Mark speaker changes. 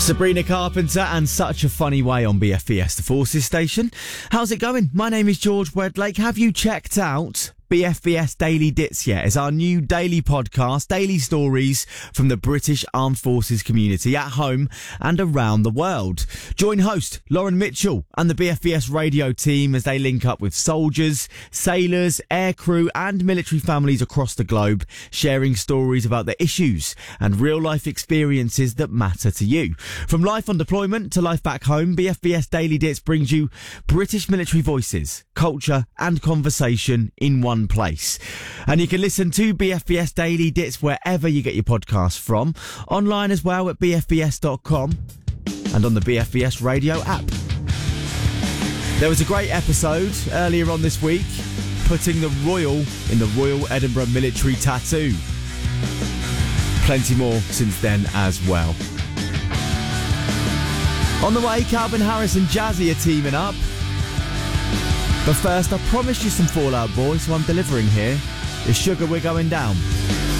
Speaker 1: Sabrina Carpenter and Such a Funny Way on BFBS, the Forces station. How's it going? My name is George Wedlake. Have you checked out BFBS Daily Dits yet? It's our new daily podcast, daily stories from the British Armed Forces community at home and around the world. Join host Lauren Mitchell and the BFBS radio team as they link up with soldiers, sailors, aircrew and military families across the globe, sharing stories about the issues and real-life experiences that matter to you. From life on deployment to life back home, BFBS Daily Dits brings you British military voices, culture and conversation in one place. And you can listen to BFBS Daily Dits wherever you get your podcasts from, online as well at bfbs.com and on the BFBS radio app. There was a great episode earlier on this week, putting the Royal in the Royal Edinburgh Military Tattoo. Plenty more since then as well. On the way, Calvin Harris and Jazzy are teaming up. But first, I promised you some Fallout Boy, so I'm delivering here. It's Sugar We're Going Down.